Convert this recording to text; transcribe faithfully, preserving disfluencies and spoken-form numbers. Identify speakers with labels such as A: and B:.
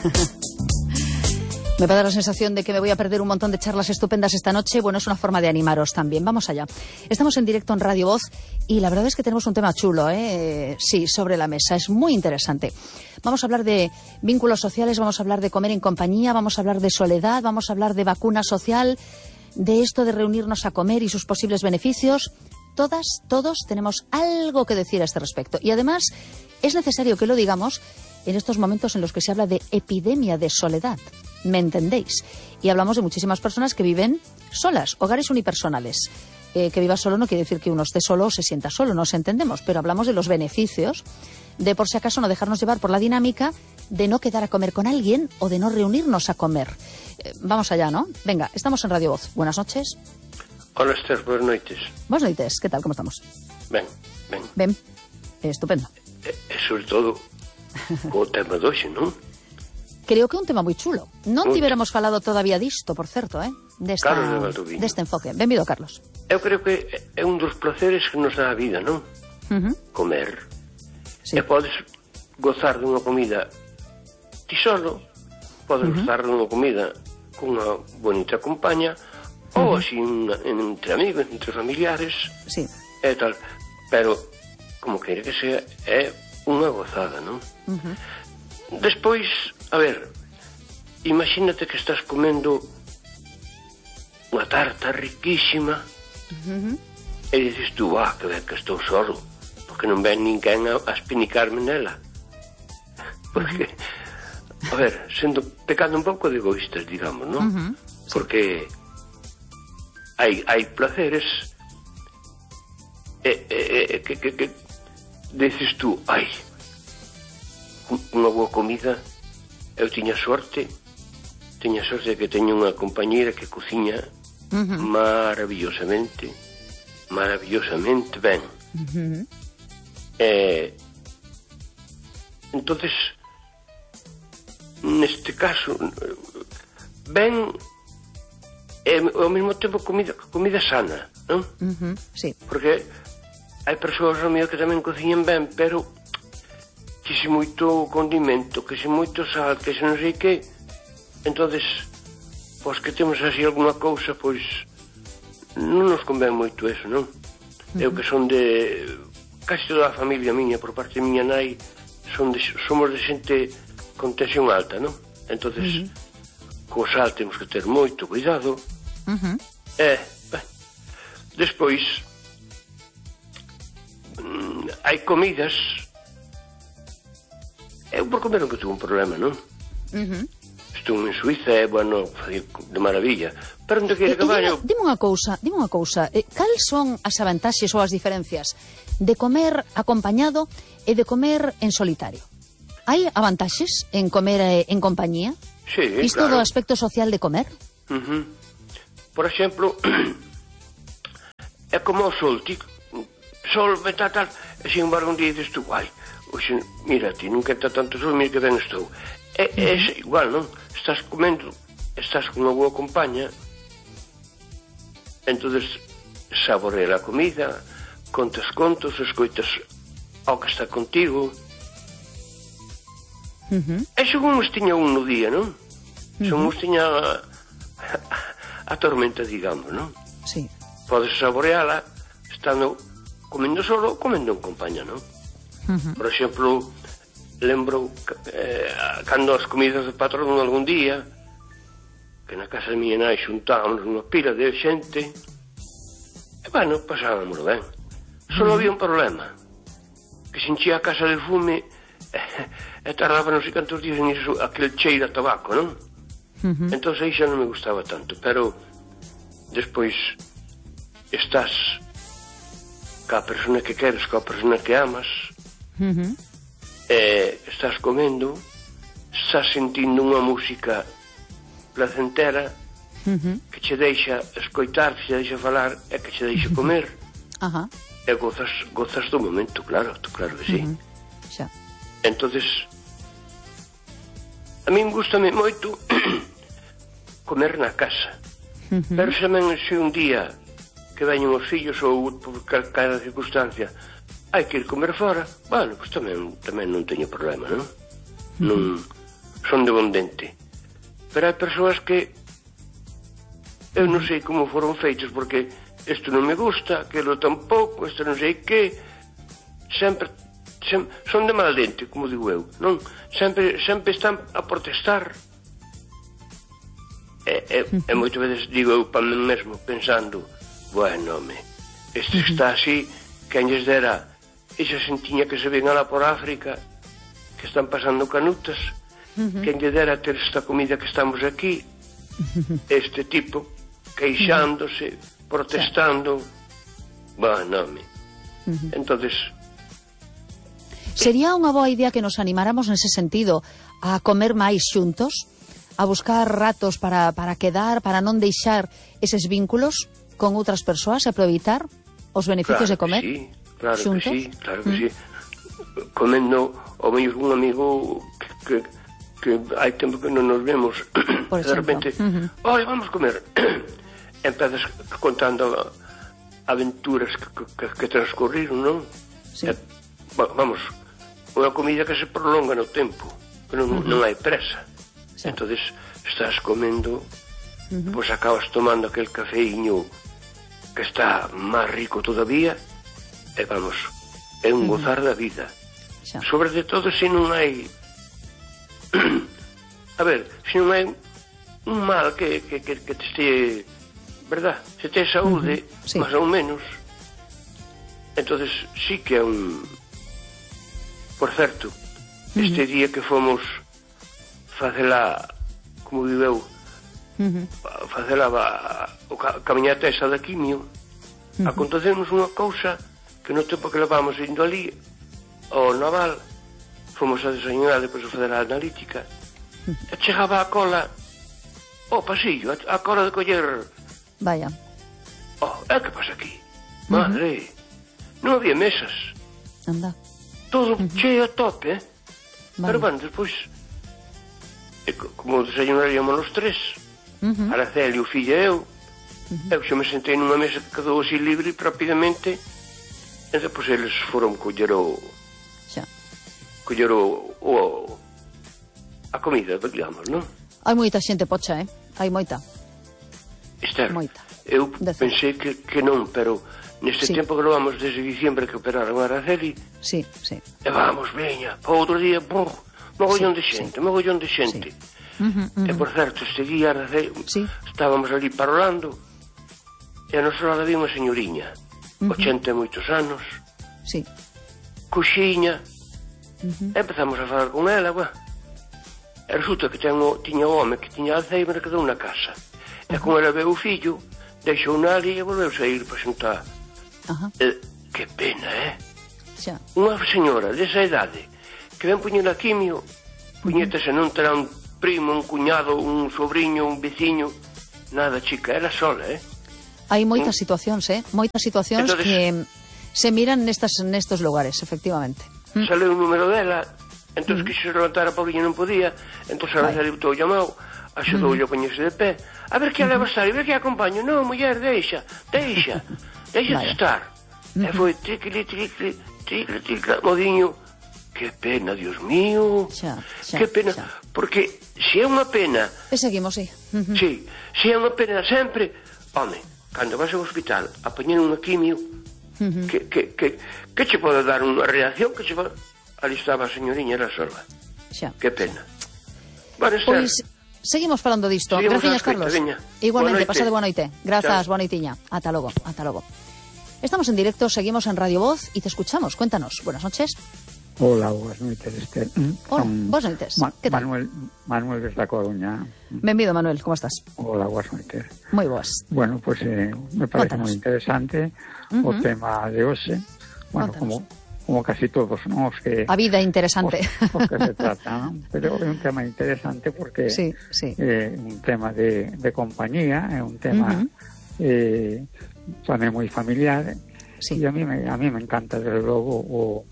A: Me va a dar la sensación de que me voy a perder un montón de charlas estupendas esta noche. Bueno, es una forma de animaros también. Vamos allá. Estamos en directo en Radio Voz y la verdad es que tenemos un tema chulo, ¿eh? Sí, sobre la mesa. Es muy interesante. Vamos a hablar de vínculos sociales, vamos a hablar de comer en compañía, vamos a hablar de soledad, vamos a hablar de vacuna social, de esto de reunirnos a comer y sus posibles beneficios. Todas, todos tenemos algo que decir a este respecto. Y además es necesario que lo digamos en estos momentos en los que se habla de epidemia de soledad. ¿Me entendéis? Y hablamos de muchísimas personas que viven solas, hogares unipersonales. Eh, que viva solo no quiere decir que uno esté solo o se sienta solo, nos entendemos, pero hablamos de los beneficios de, por si acaso, no dejarnos llevar por la dinámica de no quedar a comer con alguien o de no reunirnos a comer. Eh, vamos allá, ¿no? Venga, estamos en Radio Voz. Buenas noches.
B: Hola, Esther, buenas noites.
A: Buenas noites, ¿qué tal? ¿Cómo estamos?
B: Ben, ben.
A: Ben, eh, estupendo.
B: E, e sobre todo, o tema de hoxe, non?
A: Creo que é un tema moi chulo. Non tiveramos falado todavía disto, por certo, eh? Desta, deste enfoque. Benvido, Carlos.
B: Eu creo que é un dos placeres que nos dá a vida, non? Uh-huh. Comer. Sí. E podes gozar dunha comida ti solo, podes uh-huh. gozar dunha comida con unha bonita compaña, uh-huh. ou así entre amigos, entre familiares,
A: sí.
B: e tal. Pero, como queira que sea, é unha gozada, non? Uh-huh. Despois, a ver, imagínate que estás comendo unha tarta riquísima uh-huh. e dices tú, ah, que ben que estou solo, porque non ven ninguén a, a espinicarme nela. Porque, uh-huh. a ver, sendo pecando un pouco de egoístas, digamos, non? Uh-huh. Porque hai, hai placeres e, e, e que, que, que dices tú, ai, unha boa comida, eu tiña sorte, tiña sorte de que teño unha compañeira que cociña uh-huh. maravillosamente, maravillosamente ben. Uh-huh. Eh, entonces, neste caso, ben, e ao mesmo tempo comida, comida sana, non?
A: Uh-huh. Sí.
B: Porque hai persoas ao mío que tamén cociñan ben, pero que se moito condimento, que se moito sal, que se non sei que, entonces, pois que temos así alguna cousa, pois non nos convén moito eso, non? Uh-huh. Eu que son de casi toda a familia miña, por parte de miña nai, son de, somos de xente con tensión alta, non? Entonces, uh-huh. co sal temos que ter moito cuidado. Uh-huh. E, ben, despois, mm, hai comidas. Eu por comer non que tuve un problema, non? Uh-huh. Estou en Suiza, é, bueno, de maravilla. Pero onde quere que vaya...
A: Dime unha cousa, dime unha cousa. Eh, cal son as avantaxes ou as diferencias de comer acompañado e de comer en solitario? Hai avantaxes en comer eh, en compañía?
B: Sí,
A: Isto
B: claro.
A: do aspecto social de comer?
B: Uh-huh. Por exemplo, é como o sol, ti, sol, tal, tal, e sin embargo un día dices tú, ai, oxe, mira, ti nunca está tanto sol, mira que ben estou. É, é igual, non? Estás comendo, estás con unha boa compaña, entonces saborea a comida, contas contos, escoitas ao que está contigo. Uh-huh. E según uns tiña un no día, non? Uh-huh. Según uns tiña a, a, a tormenta, digamos, non?
A: Sí.
B: Podes saboreala estando comendo solo ou comendo en compañía, non? Uh-huh. Por exemplo, lembro eh, cando as comidas do patrón algún día, que na casa de miña nai xuntábamos unha pila de xente, e, bueno, pasábamos ben. Só uh-huh. había un problema, que se enchía a casa de fume e, e tardaba non sei cantos días en iso, aquel cheiro a tabaco, non? Uh-huh. Entón aí xa non me gustaba tanto, pero despois estás ca persona que queres, ca persona que amas, uh-huh. e estás comendo, estás sentindo unha música placentera, uh-huh. que che deixa escoitar, que che deixa falar e que che deixa comer.
A: Uh-huh.
B: E gozas, gozas do momento, claro, claro que sí.
A: Uh-huh. Xa.
B: Entonces, a min gustame moito comer na casa. Uh-huh. Pero tamén se un día que veñen os fillos ou por calquera circunstancia hai que ir comer fora, bueno, pois tamén, tamén non teño problema, non? Uh-huh. Non, son de bon dente. Pero hai persoas que eu non sei como foron feitos, porque isto non me gusta, aquilo tampouco, isto non sei que, sempre, sempre son de mal dente, como digo eu, non? Sempre, sempre están a protestar. E, e, e moitas veces digo eu para mí mesmo, pensando, bueno, home, este está así, quen lles dera esa xentiña que se ven alá por África, que están pasando canutas, quen lle dera ter esta comida que estamos aquí, este tipo queixándose, protestando, bueno, home. Entonces,
A: sería unha boa idea que nos animáramos nese sentido a comer máis xuntos, a buscar ratos para, para quedar, para non deixar eses vínculos con outras persoas e aproveitar os beneficios
B: claro
A: de comer
B: sí, claro
A: xuntos.
B: Que sí, claro que mm. sí. Comendo o mellor un amigo que, que, que hai tempo que non nos vemos,
A: por
B: de repente,
A: uh -huh.
B: oi, vamos comer. Empezas contando aventuras que, que, que transcorriron, non?
A: Sí.
B: E, vamos, unha comida que se prolonga no tempo, que non, uh -huh. non hai presa. Sí. Entonces estás comendo, uh -huh. pois acabas tomando aquel cafeíño que está máis rico todavía, e vamos, é un uh -huh. gozar da vida. Xa. Sobre de todo se non hai a ver, se non hai un mal que, que, que, que te este, verdad? Se te saúde, uh -huh. sí. máis ou menos, entonces sí que é un... Por certo, uh -huh. este día que fomos facela, como viveu, uh -huh. facela o camiñata esa da quimio, uh -huh. acontecemos unha cousa que no tempo que levamos indo ali ao Naval, fomos a desayunar depois de fazer a analítica, uh -huh. e chegaba a cola ao pasillo, a, a cola de coller.
A: Vaya.
B: Oh, é que pasa aquí? Madre, uh -huh. non había mesas.
A: Anda.
B: Todo uh -huh. cheo a tope, eh? Vale. Pero bueno, despois, como desayunaríamos os tres, uh -huh. Araceli, o fillo e eu, uh -huh. eu xa me sentei nunha mesa que quedou así libre rapidamente, e depois eles foron coller o...
A: Xa.
B: Coller o, o... a comida, digamos, non?
A: Hai moita xente pocha, eh? Hai moita.
B: Esther,
A: moita.
B: Eu pensei que, que non, pero neste sí. tempo que lo vamos desde diciembre que operaron a Araceli,
A: sí, sí.
B: E vamos, veña, para outro día, brr, mogollón sí, de xente, sí. mogollón de xente. Sí. Uh -huh, uh -huh. E por certo, este día Araceli, sí. estábamos ali parolando, e a nosa lado había unha señoriña, uh -huh. ochenta e moitos anos,
A: sí.
B: coxiña, uh -huh. e empezamos a falar con ela, ba. E resulta que tengo, tiña o home que tiña Alzheimer que deu na casa. E con ela veu o fillo, deixou na ali e volveu a ir para xuntar.
A: Uh -huh.
B: E, que pena, eh?
A: Xa.
B: Unha señora desa idade que ven poñer a quimio, puñetase, uh -huh. non terá un primo, un cuñado, un sobrinho, un veciño, nada, chica, era sola, eh?
A: Hai moitas ¿Mm? situacións, eh? Moitas situacións entonces, que se miran nestas, nestos lugares, efectivamente.
B: Sale o número dela, entón uh -huh. quixo levantar a pobriña non podía, entón a Araceli botou o llamado, axudoulle uh -huh. a poñerse de pé, a ver que a leva estar, e ver que a acompaño, non, muller, deixa, deixa, deixa de estar. Uh -huh. E foi triqui, triqui, triqui, triqui, modiño, que pena, Dios mío,
A: xa, xa,
B: que pena, xa. Porque se é unha pena...
A: E seguimos, sí. Uh -huh.
B: Sí, se é unha pena sempre, home, cando vas ao hospital a poñer unha quimio, uh -huh. que, que, que, que che pode dar unha reacción, que che pode... Ali estaba a señoriña, era sola.
A: Xa.
B: Que pena. Bueno,
A: pois seguimos falando disto. Gracias, Carlos.
B: Veña.
A: Igualmente, pasa de boa noite. Grazas, boa noitiña. Ata logo, ata logo. Estamos en directo, seguimos en Radio Voz y te escuchamos. Cuéntanos. Buenas noches.
C: Hola, buenas noites, Esther.
A: Hola, um, buenas noites.
C: Ma
A: ¿Qué tal?
C: Manuel, Manuel desde a Coruña.
A: Benvido, Manuel, como estás?
C: Hola, buenas noites.
A: Moi boas.
C: Bueno, pues eh, me parece moi interesante uh -huh. o tema de hoxe. Bueno, Cuéntanos. como como casi todos, ¿no? Os que,
A: a vida interesante.
C: Os, os que se trata, ¿no? Pero é un tema interesante porque
A: sí, sí.
C: é eh, un tema de, de compañía, é un tema uh -huh. eh, tamén moi familiar. Sí. E a mí, me, a mí me encanta, desde logo, o,